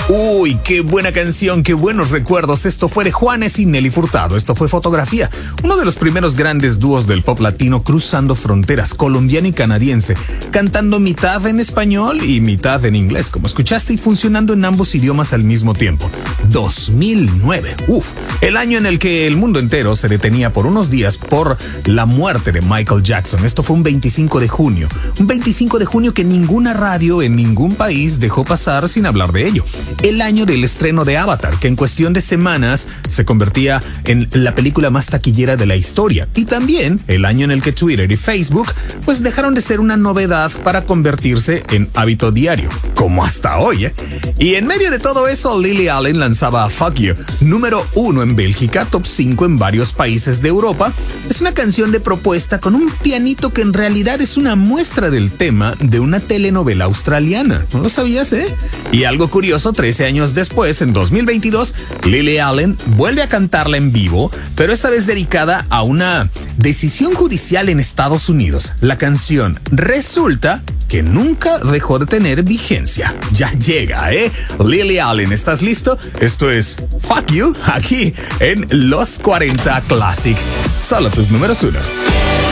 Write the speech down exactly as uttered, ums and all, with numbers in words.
Uy, qué buena canción, qué buenos recuerdos. Esto fue de Juanes y Nelly Furtado. Esto fue Fotografía, uno de los primeros grandes dúos del pop latino cruzando fronteras, colombiano y canadiense, cantando mitad en español y mitad en inglés, como escuchaste, y funcionando en ambos idiomas al mismo tiempo. dos mil nueve, uf, el año en el que el mundo entero se detenía por unos días por la muerte de Michael Jackson. Esto fue un veinticinco de junio, un veinticinco de junio que ninguna radio en ningún país dejó pasar sin hablar de ello. El año del estreno de Avatar, que en cuestión de semanas se convertía en la película más taquillera de la historia. Y también el año en el que Twitter y Facebook pues dejaron de ser una novedad para convertirse en hábito diario, como hasta hoy, ¿eh? Y en medio de todo eso, Lily Allen lanzaba Fuck You, número uno en Bélgica, top cinco en varios países de Europa. Es una canción de propuesta con un pianito que en realidad es una muestra del tema de una telenovela australiana. ¿No lo sabías, eh? Y algo curioso, trece años después, en dos mil veintidós, Lily Allen vuelve a cantarla en vivo, pero esta vez dedicada a una decisión judicial en Estados Unidos. La canción resulta que nunca dejó de tener vigencia. Ya llega, ¿eh? Lily Allen, ¿estás listo? Esto es Fuck You, aquí en Los cuarenta Classic. Solo tus números uno.